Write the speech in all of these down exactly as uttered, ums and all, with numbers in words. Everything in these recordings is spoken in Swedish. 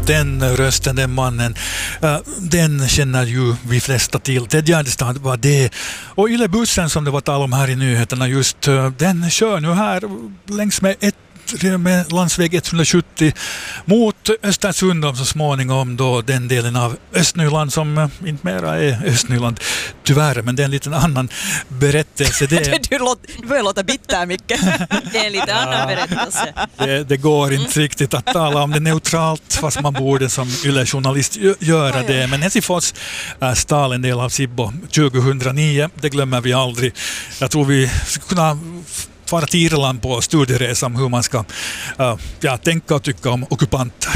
Den rösten, den mannen, uh, den känner ju vi flesta till. Ted Gärdestad var det. Och Yle-bussen som det var tal om här i nyheterna just, uh, den kör nu här längs med ett med landsväg etthundrasjuttio mot Östersund och så småningom då den delen av Östnyland som äh, inte mera är Östnyland tyvärr, men det är en liten annan berättelse. Det, du, låt, du börjar låta bitter mycket. Det är en lite annan berättelse. Det, det går inte riktigt att tala om det neutralt fast man borde som Yle-journalist göra det. Men Helsingfors äh, stal en del av Sibbo tjugohundranio, det glömmer vi aldrig. Jag tror vi skulle kunna fara till Irland på studieresa om hur man ska uh, ja, tänka och tycka om ockupanter.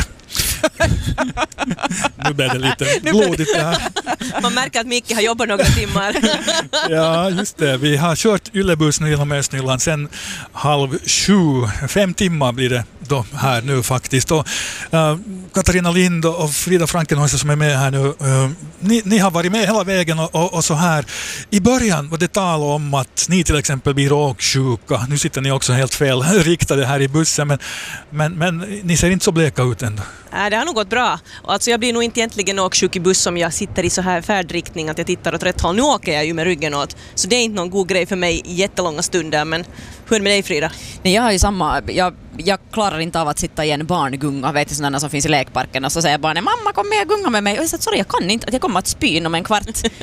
Nu blir det lite blodigt det här. Man märker att Micke har jobbat några timmar. Ja, just det. Vi har kört Yle-bussen genom Östnyland sen halv sju. Fem timmar blir det då här nu faktiskt. Och, uh, Katarina Lind och Frida Frankenhäuser som är med här nu, uh, ni, ni har varit med hela vägen och, och, och så här. I början var det tal om att ni till exempel blir åksjuka. Nu sitter ni också helt fel riktade här i bussen, men, men, men ni ser inte så bleka ut ändå. Äh, det har nog gått bra. Alltså jag blir nog inte egentligen åksjuk i buss om jag sitter i så här färdriktning att jag tittar åt rätt håll. Nu åker jag ju med ryggen åt, så det är inte någon god grej för mig i jättelånga stunder. Men hur är det med dig, Frida? Nej, jag har ju samma, jag, jag klarar inte av att sitta i en barngunga, vet du, sådana som finns i lekparken, och så säger barnen, mamma kom med gunga med mig, och jag säger, sorry jag kan inte, att jag kommer att spy om en kvart.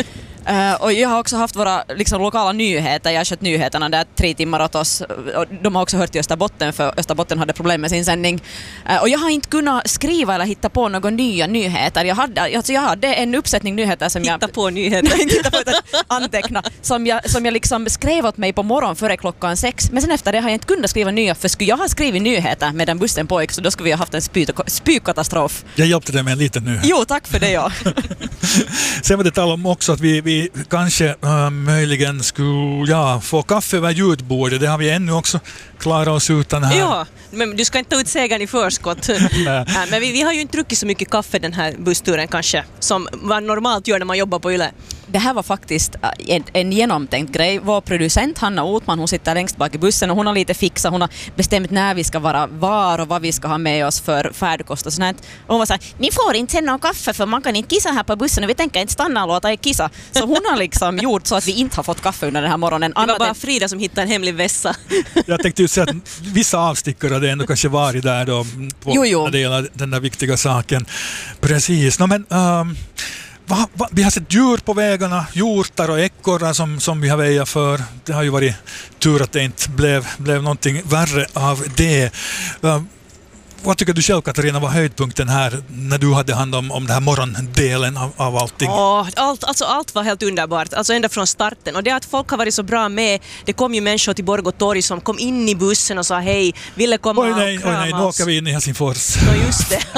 Uh, och jag har också haft våra liksom, lokala nyheter. Jag har kört nyheterna där tre timmar åt oss. Och de har också hört i Österbotten, för Österbotten hade problem med sin sändning. Uh, och jag har inte kunnat skriva eller hitta på några nya nyheter. Jag hade, alltså jag hade en uppsättning nyheter som hitta jag... Hitta på nyheter. hitta på anteckna. Som jag, som jag liksom skrev åt mig på morgon före klockan sex. Men sen efter det har jag inte kunnat skriva nya. För skulle jag ha skrivit nyheter medan bussen pågick, så då skulle vi ha haft en spy, spykatastrof. Jag hjälpte dig med en liten nyhet. Jo, tack för det, ja. Sen var det tal om också att vi, vi kanske äh, möjligen skulle ja, få kaffe över ljudbordet. Det har vi ännu också klarat oss utan här. Ja, men du ska inte ta ut segern i förskott. Men vi, vi har ju inte druckit så mycket kaffe den här bussturen kanske, som man normalt gör när man jobbar på Yle. Det här var faktiskt en, en genomtänkt grej. Vår producent Hanna Otman, hon sitter längst bak i bussen och hon har lite fixat. Hon har bestämt när vi ska vara var och vad vi ska ha med oss för färdkost och sånt. Och hon var så här, ni får inte sen någon kaffe för man kan inte kissa här på bussen och vi tänker inte stanna och låta er kissa. Så hon har liksom gjort så att vi inte har fått kaffe under den här morgonen. Det var bara Frida som hittade en hemlig vässa. Jag tänkte ju säga att vissa avstickare hade ändå kanske varit där då på jo, jo. Del av den där viktiga saken. Precis. No, men, um, va, va, vi har sett djur på vägarna, hjortar och ekorrar som, som vi har väjat för. Det har ju varit tur att det inte blev, blev någonting värre av det. Um, Vad tycker du själv, Katarina, var höjdpunkten här när du hade hand om, om den här morgondelen av, av allting? Oh, allt, alltså allt var helt underbart, alltså ända från starten. Och det att folk har varit så bra med, det kom ju människor till Borgå torg som kom in i bussen och sa hej, ville komma oj, nej, och krama oj, nej, nu åker vi in i Helsingfors. No, just det.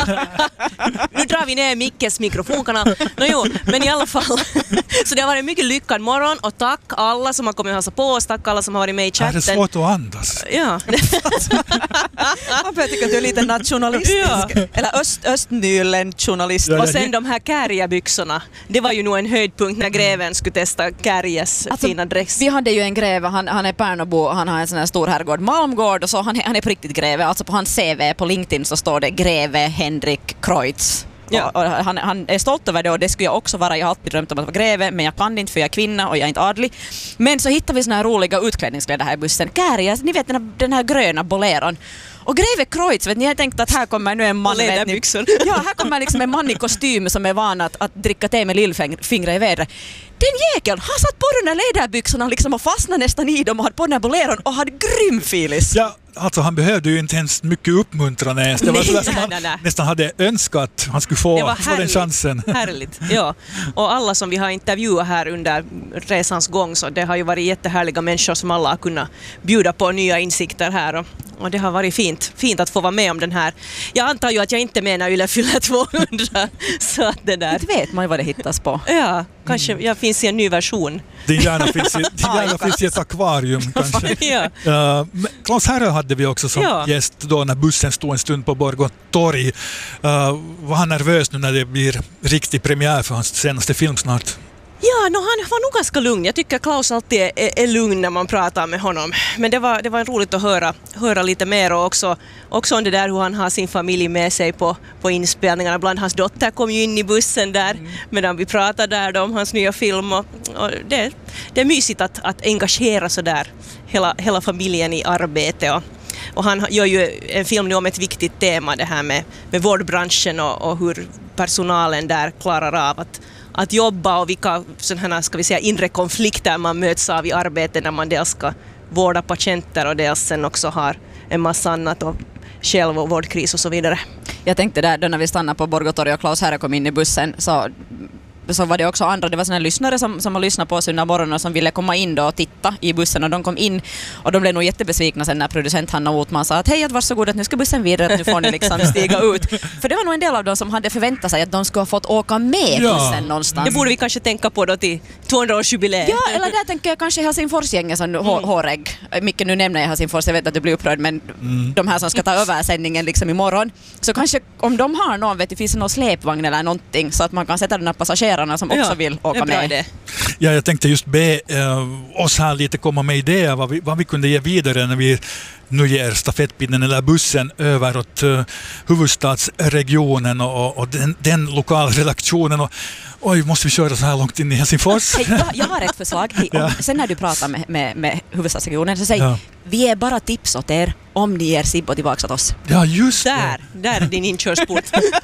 Nu drar vi ner Mickes mikrofonkanal. No, jo, men i alla fall. Så det har varit en mycket lyckad morgon och tack alla som har kommit och hälsat på oss, tack alla som har varit med i chatten. Är det svårt att andas? Ja. Man börjar tycka att du är lite nationalistisk. Ja. Eller öst, östnylen journalist. Och sen de här kärjabyxorna. Det var ju nog en höjdpunkt när greven skulle testa Kärjes alltså, fina dress. Vi hade ju en greve, han, han är Pärnobo och han har en sån här stor herrgård Malmgård och så han, han är på riktigt greve. Alltså på hans C V på LinkedIn så står det greve Henrik Kreutz. Ja. Och, och han, han är stolt över det och det skulle jag också vara. Jag har alltid drömt om att vara greve, men jag kan inte för jag är kvinna och jag är inte adlig. Men så hittar vi såna här roliga utklädningskläder här i bussen. Kärjes, ni vet den här, den här gröna boleron. Och greve Kreutz, vet ni, jag tänkte att här kommer nu en man, vet ni, ja, här kommer liksom en man i kostym som är van att, att dricka te med lillfingrar i vädret. Den jäkeln, han satt på de där läderbyxorna liksom och fastnade nästan i dem och hade på den här boleron och hade grym filis. Ja, alltså han behövde ju inte ens mycket uppmuntran ens. Det var sådär som han nästan hade önskat att han skulle få, få den chansen. Härligt, ja. Och alla som vi har intervjuat här under resans gång, så det har ju varit jättehärliga människor som alla har kunnat bjuda på nya insikter här och Och det har varit fint, fint att få vara med om den här. Jag antar ju att jag inte menar Yle fyller tvåhundra. Så att det där. Inte vet man ju vad det hittas på. Ja, kanske mm. jag finns i en ny version. Din hjärna finns i, din hjärna finns i ett akvarium kanske. Ja. Uh, Klaus Herre hade vi också som ja. gäst då när bussen stod en stund på Borgå torg. Uh, var han nervös nu när det blir riktig premiär för hans senaste film snart? Ja, no, han var nog ganska lugn. Jag tycker Klaus alltid är, är, är lugn när man pratar med honom. Men det var, det var roligt att höra, höra lite mer och också, också om det där hur han har sin familj med sig på, på inspelningarna. Bland hans dotter kom ju in i bussen där mm. medan vi pratade där om hans nya film. Och, och det, det är mysigt att, att engagera så där hela, hela familjen i arbete. Och, och han gör ju en film nu om ett viktigt tema, det här med, med vårdbranschen och, och hur personalen där klarar av att att jobba och vilka sådana, ska vi säga, inre konflikter man möts av i arbetet när man dels ska vårda patienter och dels sen också har en massa annat och själv och vårdkris och så vidare. Jag tänkte där då när vi stannade på Borgåtorget och Klaus Herre kom in i bussen så så var det också andra, det var såna lyssnare som, som har lyssnat på oss under morgonen och som ville komma in då och titta i bussen och de kom in och de blev nog jättebesvikna sen när producent Hanna Otman sa att hej, att varsågod att nu ska bussen vidare, att nu får ni liksom stiga ut. För det var nog en del av dem som hade förväntat sig att de skulle ha fått åka med ja. bussen någonstans. Det borde vi kanske tänka på då till tvåhundraårsjubileet. Ja, eller där tänker jag kanske Helsingforsgängen som mm. hårägg. Micke, nu nämner jag Helsingfors, jag vet att du blir upprörd, men mm. de här som ska ta över sändningen liksom imorgon. Så kanske om de har någon, vet du, finns det någon släpvagn eller någonting så att man kan sätta den här passagerarna som också ja, vill åka med. Det. Ja, jag tänkte just be eh, oss här lite komma med idéer vad vi, vad vi kunde ge vidare när vi nu ger stafettpinnen eller bussen över åt uh, huvudstadsregionen och, och den, den lokalredaktionen. Och, oj, måste vi köra så här långt in i Helsingfors? Hej, jag, jag har ett förslag. Hej, om, ja. Sen när du pratar med, med, med huvudstadsregionen så säg, ja. vi är bara tips åt er om ni ger Sibbo tillbaka åt oss. Ja, just det. Där, där är din inkörsport.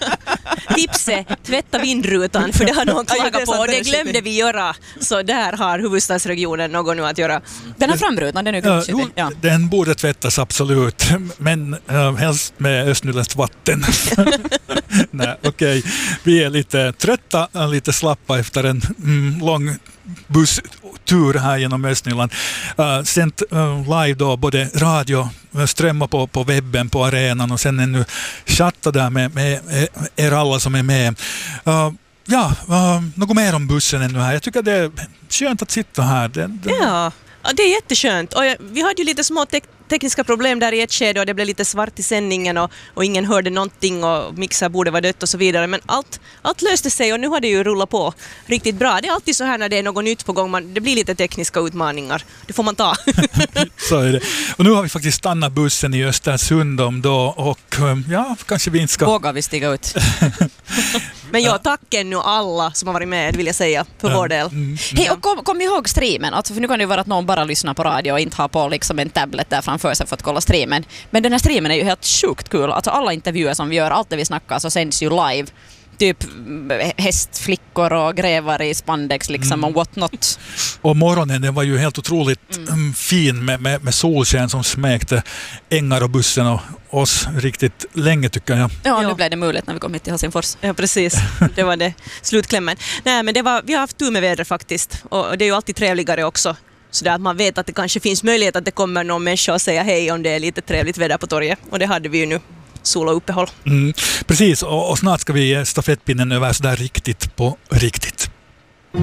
Tipset, tvätta vindrutan, för det har någon klagat på och det glömde vi göra. Så där har huvudstadsregionen något nu att göra. Den här framrutan, den är ja, jo, ja. Den borde tvättas absolut, men äh, helst med östnyländskt vatten. Nej, okej. Okay. Vi är lite trötta, lite slappa efter en mm, lång busstur här genom Östnyland. Uh, Sänt uh, live då, både radio, strömmar på, på webben, på arenan och sen ännu chatta där med, med er alla som är med. Uh, ja, uh, något mer om bussen ännu här. Jag tycker det är skönt att sitta här. Det, det... Ja, det är jätteskönt. Och vi hade ju lite små te- tekniska problem där i ett skede och det blev lite svart i sändningen och, och ingen hörde någonting och mixar borde vara dött och så vidare. Men allt, allt löste sig och nu har det ju rullat på riktigt bra. Det är alltid så här när det är något nytt på gång. Man, det blir lite tekniska utmaningar. Det får man ta. Så är det. Och nu har vi faktiskt stannat bussen i Östersund om då och ja, kanske vi inte ska... Vågar vi stiga ut? Men jag tackar nu alla som har varit med, vill jag säga, för ja. vår del. Mm. Hej, och kom, kom ihåg streamen. Alltså, för nu kan det ju vara att någon bara lyssnar på radio och inte har på liksom en tablet där framför sig för att kolla streamen. Men den här streamen är ju helt sjukt kul. Alltså alla intervjuer som vi gör, allt det vi snackar så sänds ju live. Typ hästflickor och grävar i spandex liksom mm. och what not. Och morgonen den var ju helt otroligt mm. fin med, med, med solsken som smekte ängar och bussen och oss riktigt länge tycker jag. Ja, nu blev det möjligt när vi kom hit till Helsingfors. Ja, precis. Det var det slutklämmen. Nej, men det var, vi har haft tur med vädret faktiskt. Och det är ju alltid trevligare också. Så att man vet att det kanske finns möjlighet att det kommer någon människa och säga hej om det är lite trevligt väder på torget. Och det hade vi ju nu. Sol och uppehåll. Mm, precis, och, och snart ska vi ge stafettpinnen över så där riktigt på riktigt.